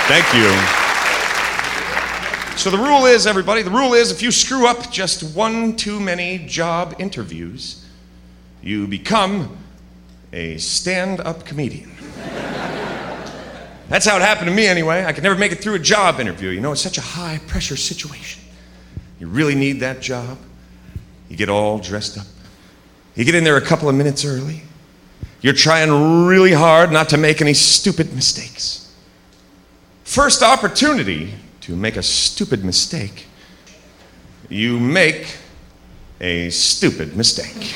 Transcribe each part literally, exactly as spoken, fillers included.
Thank you. So the rule is, everybody, the rule is if you screw up just one too many job interviews, you become a stand-up comedian. That's how it happened to me anyway. I could never make it through a job interview. You know, it's such a high-pressure situation. You really need that job. You get all dressed up. You get in there a couple of minutes early. You're trying really hard not to make any stupid mistakes. First opportunity to make a stupid mistake, you make a stupid mistake.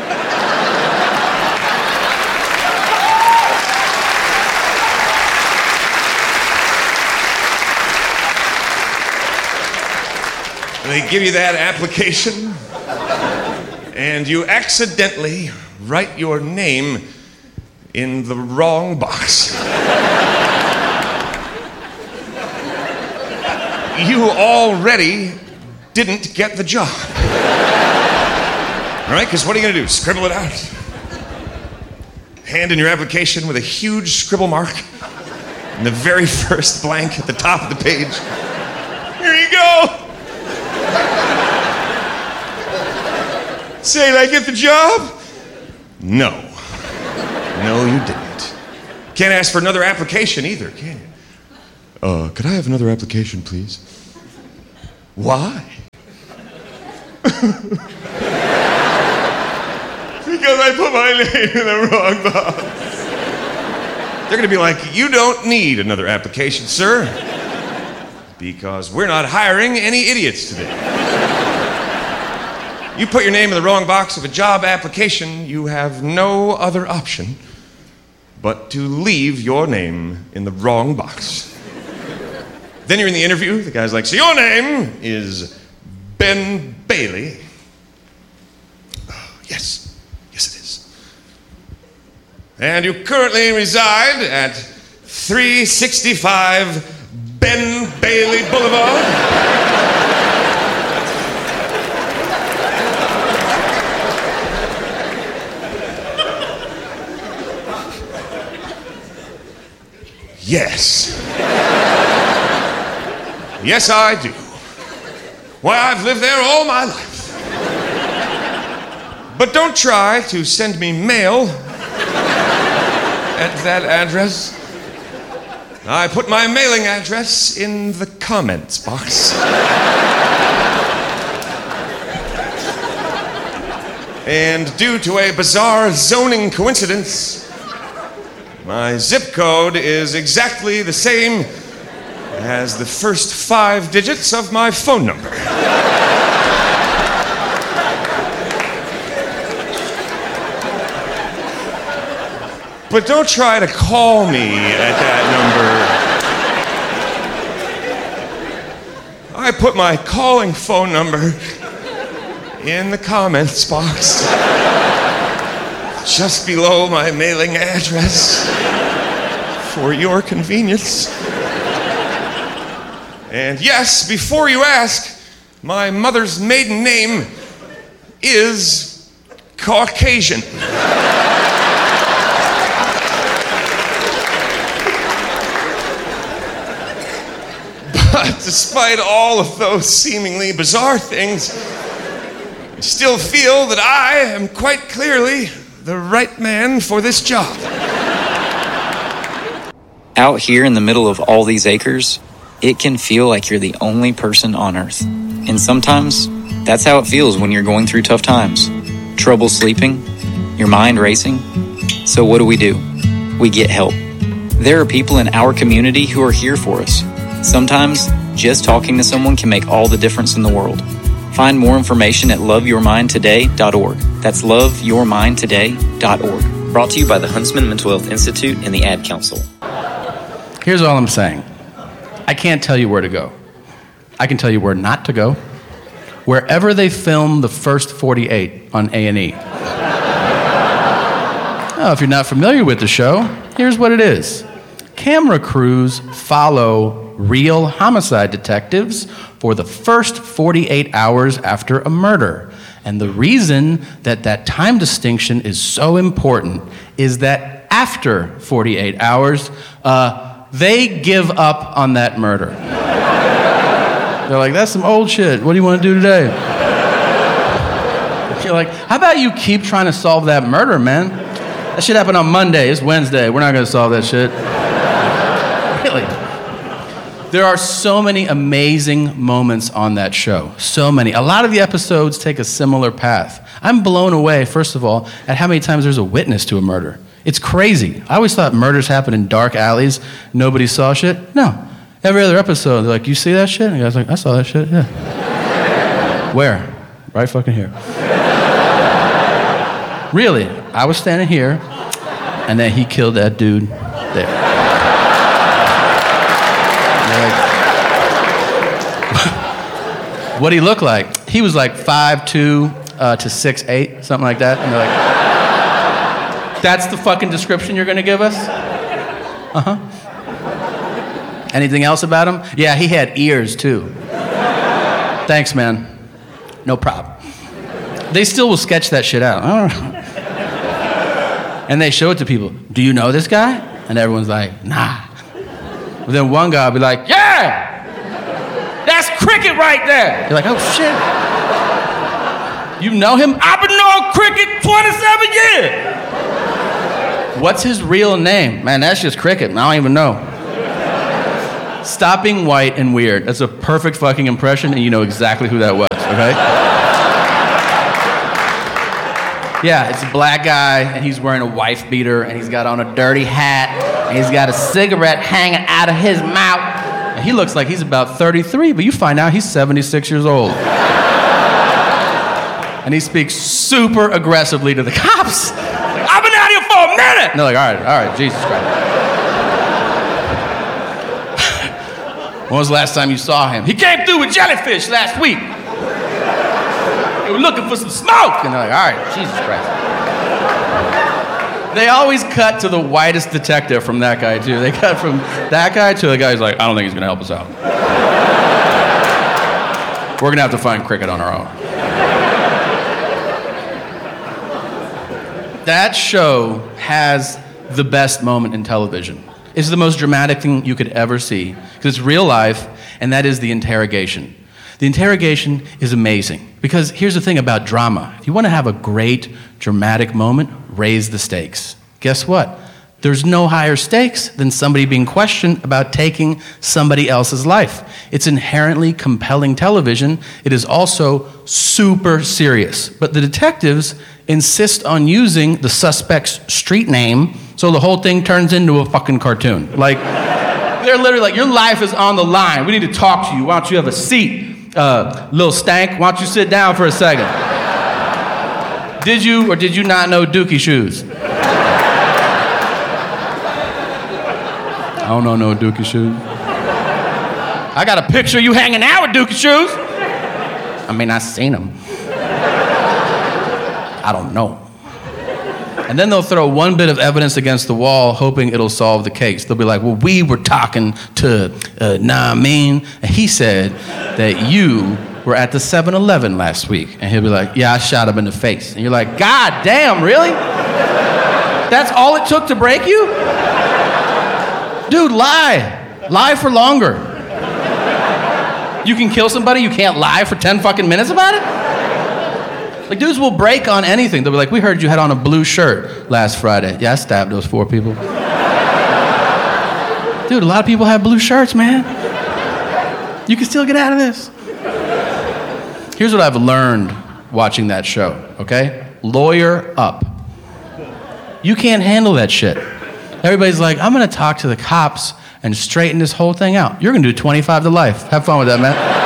They give you that application, and you accidentally write your name in the wrong box. You already didn't get the job. All right, because what are you going to do? Scribble it out? Hand in your application with a huge scribble mark in the very first blank at the top of the page. Here you go. Say, did I get the job? No. No, you didn't. Can't ask for another application either, can you? Uh, could I have another application, please? Why? Because I put my name in the wrong box. They're gonna be like, you don't need another application, sir, because we're not hiring any idiots today. You put your name in the wrong box of a job application, you have no other option but to leave your name in the wrong box. Then you're in the interview, the guy's like, so your name is Ben Bailey? Oh, yes, yes it is. And you currently reside at three sixty-five Ben Bailey Boulevard? Yes. Yes, I do. Why, I've lived there all my life. But don't try to send me mail at that address. I put my mailing address in the comments box. And due to a bizarre zoning coincidence, my zip code is exactly the same as the first five digits of my phone number. But don't try to call me at that number. I put my calling phone number in the comments box, just below my mailing address, for your convenience. And yes, before you ask, my mother's maiden name is Caucasian. But despite all of those seemingly bizarre things, I still feel that I am quite clearly the right man for this job. Out here in the middle of all these acres, it can feel like you're the only person on Earth. And sometimes, that's how it feels when you're going through tough times. Trouble sleeping, your mind racing. So what do we do? We get help. There are people in our community who are here for us. Sometimes, just talking to someone can make all the difference in the world. Find more information at love your mind today dot org. That's love your mind today dot org. Brought to you by the Huntsman Mental Health Institute and the Ad Council. Here's all I'm saying. I can't tell you where to go. I can tell you where not to go. Wherever they film the first forty-eight on A and E. Oh, if you're not familiar with the show, here's what it is. Camera crews follow real homicide detectives for the first forty-eight hours after a murder. And the reason that that time distinction is so important is that after forty-eight hours, uh, They give up on that murder. They're like, that's some old shit. What do you want to do today? You're like, how about you keep trying to solve that murder, man? That shit happened on Monday. It's Wednesday. We're not going to solve that shit. Really. There are so many amazing moments on that show. So many. A lot of the episodes take a similar path. I'm blown away, first of all, at how many times there's a witness to a murder. It's crazy. I always thought murders happen in dark alleys. Nobody saw shit. No. Every other episode, they're like, you see that shit? And the guy's like, I saw that shit, yeah. Where? Right fucking here. Really, I was standing here, and then he killed that dude there. Like, what'd he look like? He was like five two uh, to six eight, something like that. And they're like, that's the fucking description you're gonna give us? Uh-huh. Anything else about him? Yeah, he had ears too. Thanks, man. No problem. They still will sketch that shit out. I don't know. And they show it to people. Do you know this guy? And everyone's like, nah. But then one guy will be like, yeah! That's Cricket right there! You're like, oh shit. You know him? I've been knowing Cricket twenty-seven years! What's his real name? Man, that's just Cricket. I don't even know. Stop being white and weird. That's a perfect fucking impression, and you know exactly who that was, okay? Yeah, it's a black guy, and he's wearing a wife beater, and he's got on a dirty hat, and he's got a cigarette hanging out of his mouth. And he looks like he's about thirty-three, but you find out he's seventy-six years old. And he speaks super aggressively to the cops. I've been out here for a minute! And they're like, all right, all right, Jesus Christ. When was the last time you saw him? He came through with jellyfish last week. They were looking for some smoke. And they're like, all right, Jesus Christ. They always cut to the whitest detective from that guy, too. They cut from that guy to the guy who's like, I don't think he's going to help us out. We're going to have to find Cricket on our own. That show has the best moment in television. It's the most dramatic thing you could ever see, because it's real life, and that is the interrogation. The interrogation is amazing, because here's the thing about drama. If you want to have a great, dramatic moment, raise the stakes. Guess what? There's no higher stakes than somebody being questioned about taking somebody else's life. It's inherently compelling television. It is also super serious. But the detectives insist on using the suspect's street name, so the whole thing turns into a fucking cartoon. Like, they're literally like, your life is on the line. We need to talk to you. Why don't you have a seat? Uh, little stank, why don't you sit down for a second? Did you or did you not know Dookie Shoes? I don't know no Dookie Shoes. I got a picture of you hanging out with Dookie Shoes. I mean, I seen them. I don't know. And then they'll throw one bit of evidence against the wall, hoping it'll solve the case. They'll be like, well, we were talking to uh, Naamin, and he said that you were at the seven eleven last week. And he'll be like, yeah, I shot him in the face. And you're like, God damn, really? That's all it took to break you? Dude, lie. Lie for longer. You can kill somebody, you can't lie for ten fucking minutes about it? Like, dudes will break on anything. They'll be like, we heard you had on a blue shirt last Friday. Yeah, I stabbed those four people. Dude, a lot of people have blue shirts, man. You can still get out of this. Here's what I've learned watching that show, okay? Lawyer up. You can't handle that shit. Everybody's like, I'm gonna talk to the cops and straighten this whole thing out. You're gonna do twenty-five to life. Have fun with that, man.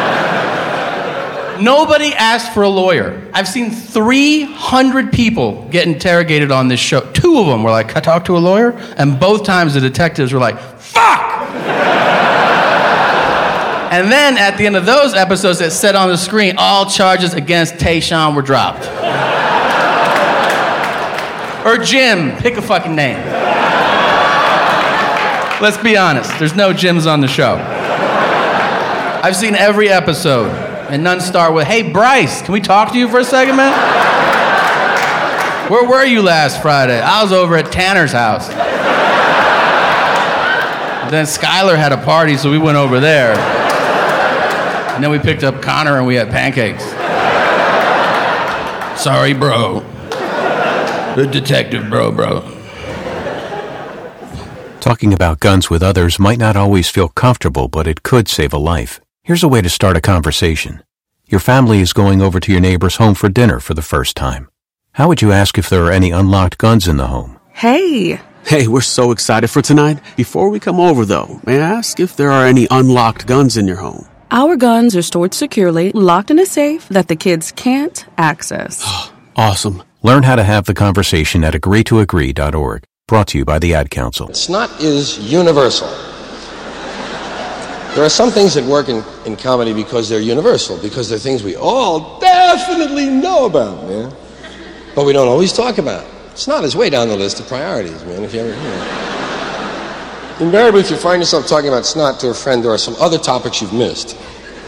Nobody asked for a lawyer. I've seen three hundred people get interrogated on this show. Two of them were like, can I talk to a lawyer? And both times the detectives were like, fuck! And then at the end of those episodes that said on the screen, all charges against Tayshaun were dropped. Or Jim, pick a fucking name. Let's be honest, there's no Jims on the show. I've seen every episode. And none start with, hey, Bryce, can we talk to you for a second, man? Where were you last Friday? I was over at Tanner's house. Then Skylar had a party, so we went over there. And then we picked up Connor and we had pancakes. Sorry, bro. The detective, bro, bro. Talking about guns with others might not always feel comfortable, but it could save a life. Here's a way to start a conversation. Your family is going over to your neighbor's home for dinner for the first time. How would you ask if there are any unlocked guns in the home? Hey. Hey, we're so excited for tonight. Before we come over, though, may I ask if there are any unlocked guns in your home? Our guns are stored securely, locked in a safe that the kids can't access. Awesome. Learn how to have the conversation at agree to agree dot org. Brought to you by the Ad Council. Snot is universal. There are some things that work in, in comedy because they're universal, because they're things we all definitely know about, man. But we don't always talk about. Snot is way down the list of priorities, man, if you ever, you know. Invariably, if you find yourself talking about snot to a friend, there are some other topics you've missed.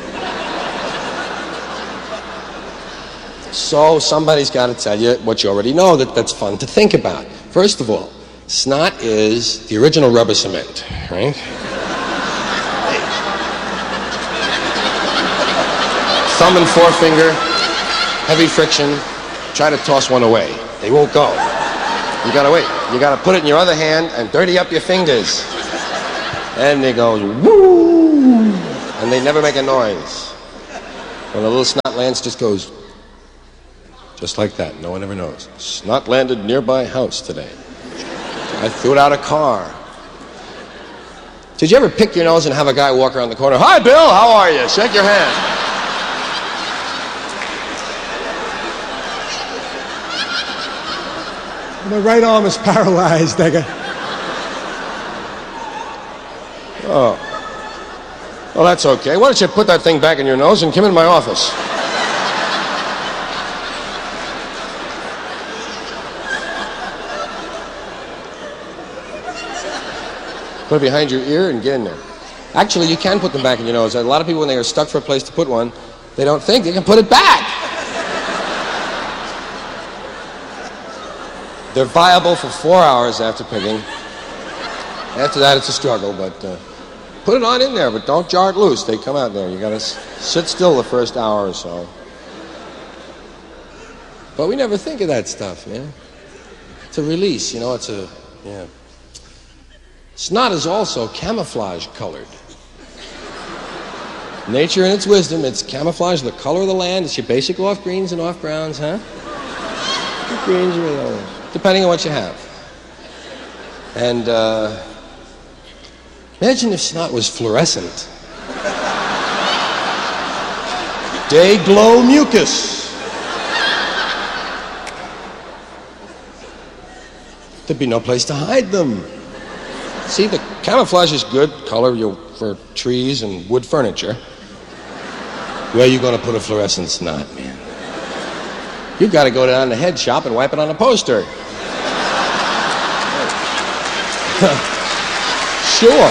So somebody's got to tell you what you already know that that's fun to think about. First of all, snot is the original rubber cement, right? Thumb and forefinger, heavy friction, try to toss one away. They won't go. You gotta wait. You gotta put it in your other hand and dirty up your fingers. And they go, woo! And they never make a noise. When the little snot lands, just goes, just like that. No one ever knows. Snot landed nearby house today. I threw it out of car. Did you ever pick your nose and have a guy walk around the corner? Hi, Bill, how are you? Shake your hand. My right arm is paralyzed. I got... Oh. Well, that's okay. Why don't you put that thing back in your nose and come in my office? Put it behind your ear and get in there. Actually, you can put them back in your nose. A lot of people, when they are stuck for a place to put one, they don't think they can put it back. They're viable for four hours after picking. After that, it's a struggle, but uh, put it on in there, but don't jar it loose. They come out there. You gotta s- sit still the first hour or so. But we never think of that stuff, man. It's a release, you know, it's a, yeah. Snot is also camouflage colored. Nature in its wisdom, it's camouflage the color of the land. It's your basic off greens and off browns, huh? Your greens or yellows, depending on what you have. And uh, imagine if snot was fluorescent. Day glow mucus. There'd be no place to hide them. See, the camouflage is good color for trees and wood furniture. Where are you going to put a fluorescent snot, man? You've got to go down to the head shop and wipe it on a poster. Sure.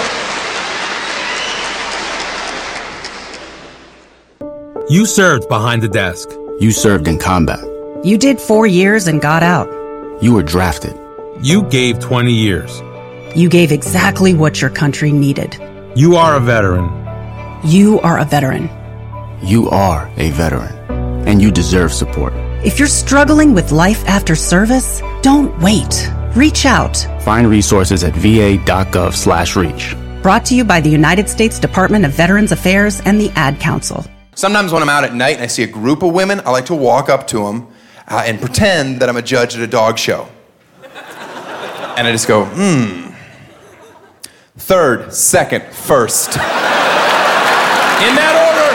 You served behind the desk. You served in combat. You did four years and got out. You were drafted. You gave twenty years. You gave exactly what your country needed. You are a veteran. You are a veteran. You are a veteran, and you deserve support. If you're struggling with life after service, don't wait. Reach out. Find resources at va.gov slash reach. Brought to you by the United States Department of Veterans Affairs and the Ad Council. Sometimes when I'm out at night and I see a group of women, I like to walk up to them uh, and pretend that I'm a judge at a dog show. And I just go, hmm. Third, second, first. In that order.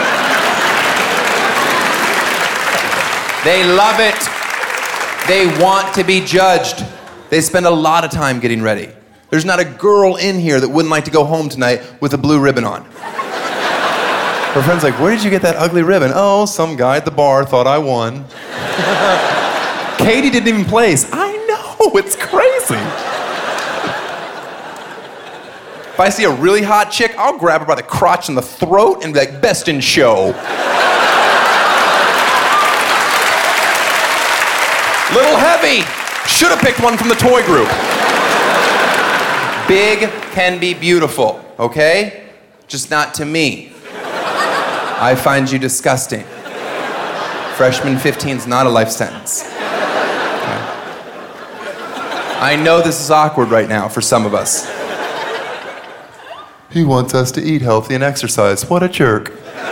They love it. They want to be judged. They spend a lot of time getting ready. There's not a girl in here that wouldn't like to go home tonight with a blue ribbon on. Her friend's like, where did you get that ugly ribbon? Oh, some guy at the bar thought I won. Katie didn't even place. I know, it's crazy. If I see a really hot chick, I'll grab her by the crotch and the throat and be like, best in show. Little heavy. Should have picked one from the toy group. Big can be beautiful. okay? Just not to me. I find you disgusting. Freshman fifteen is not a life sentence. Okay. I know this is awkward right now for some of us. He wants us to eat healthy and exercise. What a jerk.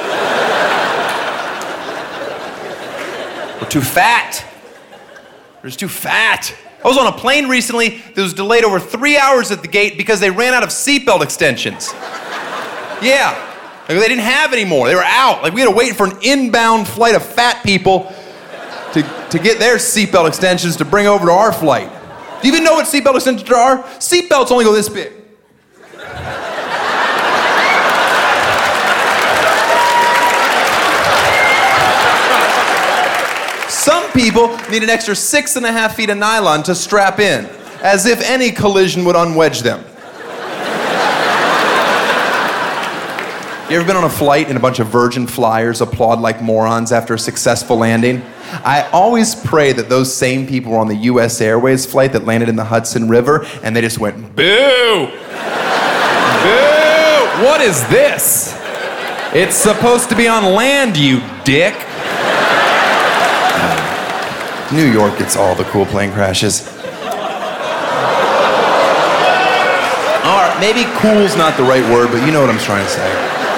We're too fat. We're just too fat. I was on a plane recently that was delayed over three hours at the gate because they ran out of seatbelt extensions. Yeah, like they didn't have any more. They were out. Like we had to wait for an inbound flight of fat people to, to get their seatbelt extensions to bring over to our flight. Do you even know what seatbelt extensions are? Seatbelts only go this big. Some people need an extra six and a half feet of nylon to strap in, as if any collision would unwedge them. You ever been on a flight and a bunch of virgin flyers applaud like morons after a successful landing? I always pray that those same people were on the U S Airways flight that landed in the Hudson River and they just went, boo! Boo! What is this? It's supposed to be on land, you dick. New York gets all the cool plane crashes. All right, maybe cool's not the right word, but you know what I'm trying to say.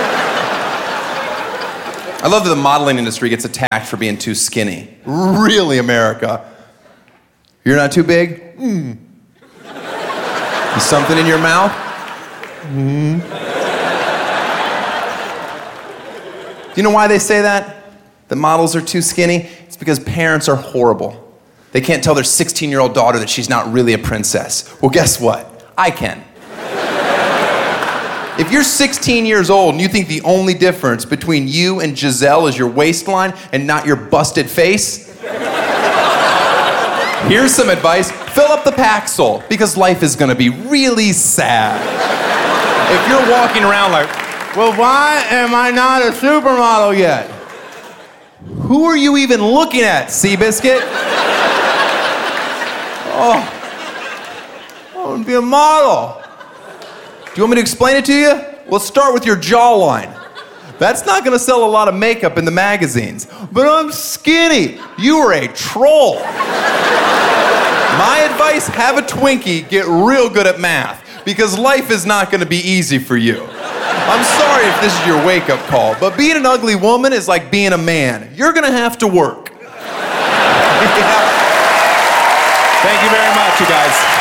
I love that the modeling industry gets attacked for being too skinny. Really, America? You're not too big? Mm. Something in your mouth? Mm. Do you know why they say that? That models are too skinny? It's because parents are horrible. They can't tell their sixteen-year-old daughter that she's not really a princess. Well, guess what? I can. If you're sixteen years old and you think the only difference between you and Giselle is your waistline and not your busted face, here's some advice. Fill up the Paxil, because life is gonna be really sad. If you're walking around like, well, why am I not a supermodel yet? Who are you even looking at, Seabiscuit? Oh, I want to be a model. Do you want me to explain it to you? Let's start with your jawline. That's not gonna sell a lot of makeup in the magazines. But I'm skinny. You are a troll. My advice, have a Twinkie, get real good at math, because life is not gonna be easy for you. I'm sorry if this is your wake-up call, but being an ugly woman is like being a man. You're gonna have to work. Thank you very much, you guys.